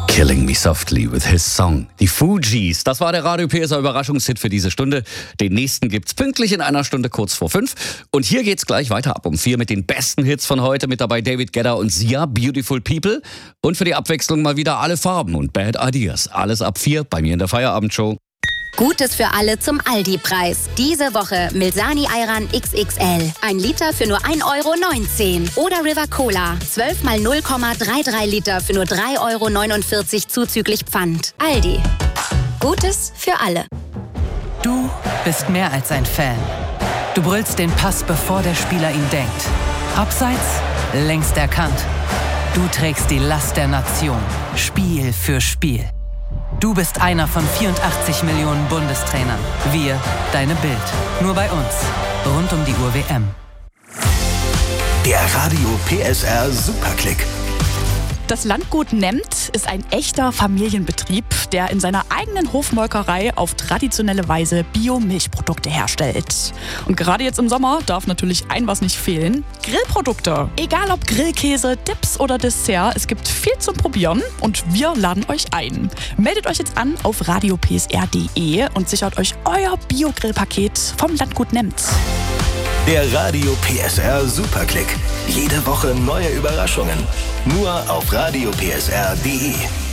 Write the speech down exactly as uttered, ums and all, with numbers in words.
Killing Me Softly with his song. Die Fugees, das war der Radio P S R Überraschungshit für diese Stunde. Den nächsten gibt's pünktlich in einer Stunde kurz vor fünf. Und hier geht's gleich weiter ab um vier mit den besten Hits von heute. Mit dabei David Guetta und Sia, Beautiful People. Und für die Abwechslung mal wieder Alle Farben und Bad Ideas. Alles ab vier bei mir in der Feierabendshow. Gutes für alle zum Aldi-Preis. Diese Woche Milsani Ayran X X L. Ein Liter für nur ein Euro neunzehn. Oder River Cola. zwölf mal null Komma dreiunddreißig Liter für nur drei Euro neunundvierzig zuzüglich Pfand. Aldi. Gutes für alle. Du bist mehr als ein Fan. Du brüllst den Pass, bevor der Spieler ihn denkt. Abseits, längst erkannt. Du trägst die Last der Nation. Spiel für Spiel. Du bist einer von vierundachtzig Millionen Bundestrainern. Wir, deine Bild. Nur bei uns. Rund um die Uhr W M. Der Radio P S R Superklick. Das Landgut Nemmt ist ein echter Familienbetrieb, der in seiner eigenen Hofmolkerei auf traditionelle Weise Bio-Milchprodukte herstellt. Und gerade jetzt im Sommer darf natürlich ein was nicht fehlen: Grillprodukte. Egal ob Grillkäse, Dips oder Dessert, es gibt viel zum Probieren und wir laden euch ein. Meldet euch jetzt an auf radio p s r punkt d e und sichert euch euer Bio-Grillpaket vom Landgut Nemmt. Der Radio P S R Superklick. Jede Woche neue Überraschungen. Nur auf radio p s r punkt d e.